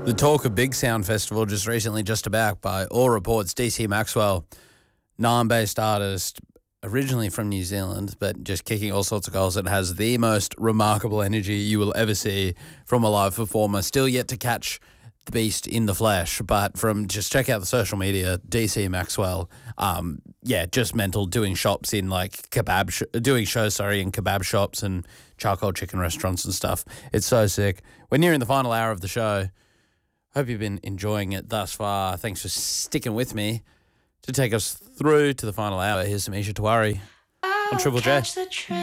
The talk of Big Sound Festival just about by all reports. DC Maxwell, Naarm-based artist, originally from New Zealand, but just kicking all sorts of goals and has the most remarkable energy you will ever see from a live performer. Still yet to catch the beast in the flesh, but from just check out the social media, DC Maxwell. Just mental, doing shops in like doing shows in kebab shops and charcoal chicken restaurants and stuff. It's so sick. We're nearing the final hour of the show. Hope you've been enjoying it thus far. Thanks for sticking with me to take us through to the final hour. Here's some Isha Tawari on Triple J.